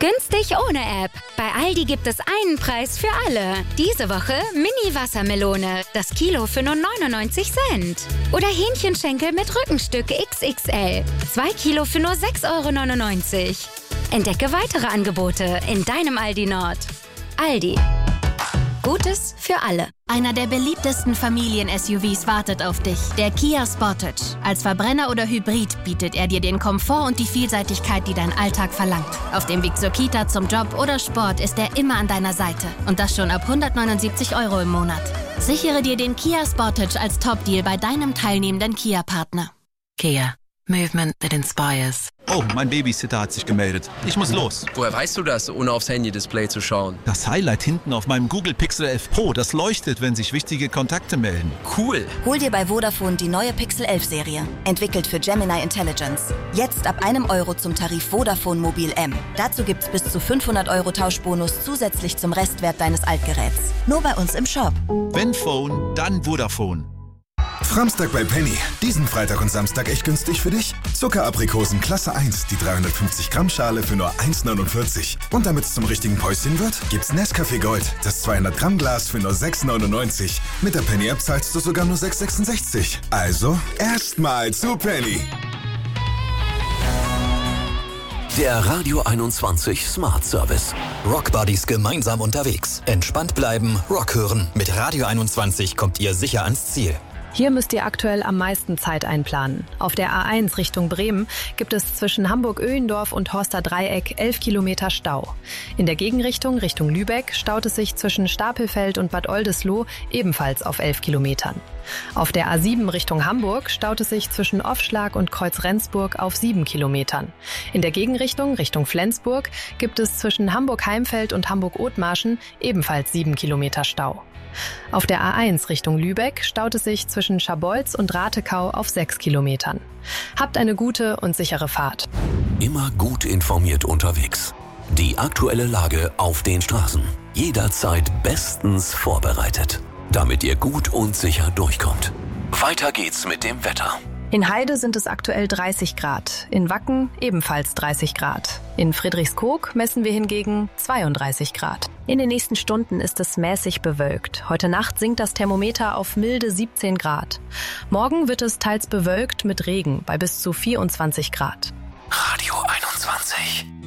Günstig ohne App. Bei Aldi gibt es einen Preis für alle. Diese Woche Mini-Wassermelone. Das Kilo für nur 99 Cent. Oder Hähnchenschenkel mit Rückenstück XXL. 2 Kilo für nur 6,99 €. Entdecke weitere Angebote in deinem Aldi Nord. Aldi. Gutes für alle. Einer der beliebtesten Familien-SUVs wartet auf dich, der Kia Sportage. Als Verbrenner oder Hybrid bietet er dir den Komfort und die Vielseitigkeit, die dein Alltag verlangt. Auf dem Weg zur Kita, zum Job oder Sport ist er immer an deiner Seite. Und das schon ab 179 € im Monat. Sichere dir den Kia Sportage als Top-Deal bei deinem teilnehmenden Kia-Partner. Kia. Movement that inspires. Oh, mein Babysitter hat sich gemeldet. Ich muss los. Woher weißt du das, ohne aufs Handy-Display zu schauen? Das Highlight hinten auf meinem Google Pixel 11 Pro, das leuchtet, wenn sich wichtige Kontakte melden. Cool. Hol dir bei Vodafone die neue Pixel 11 Serie. Entwickelt für Gemini Intelligence. Jetzt ab €1 zum Tarif Vodafone Mobil M. Dazu gibt's bis zu 500 € Tauschbonus zusätzlich zum Restwert deines Altgeräts. Nur bei uns im Shop. Wenn Phone, dann Vodafone. Framstag bei Penny. Diesen Freitag und Samstag echt günstig für dich? Zuckeraprikosen Klasse 1, die 350 Gramm Schale für nur 1,49. Und damit es zum richtigen Päuschen wird, gibt's Nescafé Gold, das 200 Gramm Glas für nur 6,99. Mit der Penny App zahlst du sogar nur 6,66. Also erstmal zu Penny. Der Radio 21 Smart Service. Rockbuddies gemeinsam unterwegs. Entspannt bleiben, Rock hören. Mit Radio 21 kommt ihr sicher ans Ziel. Hier müsst ihr aktuell am meisten Zeit einplanen. Auf der A1 Richtung Bremen gibt es zwischen Hamburg-Öhendorf und Horster Dreieck 11 Kilometer Stau. In der Gegenrichtung Richtung Lübeck staut es sich zwischen Stapelfeld und Bad Oldesloe ebenfalls auf 11 Kilometern. Auf der A7 Richtung Hamburg staut es sich zwischen Offschlag und Kreuz-Rendsburg auf 7 Kilometern. In der Gegenrichtung Richtung Flensburg gibt es zwischen Hamburg-Heimfeld und Hamburg-Othmarschen ebenfalls 7 Kilometer Stau. Auf der A1 Richtung Lübeck staut es sich zwischen Scharbeutz und Ratekau auf 6 Kilometern. Habt eine gute und sichere Fahrt. Immer gut informiert unterwegs. Die aktuelle Lage auf den Straßen. Jederzeit bestens vorbereitet, damit ihr gut und sicher durchkommt. Weiter geht's mit dem Wetter. In Heide sind es aktuell 30 Grad, in Wacken ebenfalls 30 Grad. In Friedrichskoog messen wir hingegen 32 Grad. In den nächsten Stunden ist es mäßig bewölkt. Heute Nacht sinkt das Thermometer auf milde 17 Grad. Morgen wird es teils bewölkt mit Regen bei bis zu 24 Grad. Radio 21.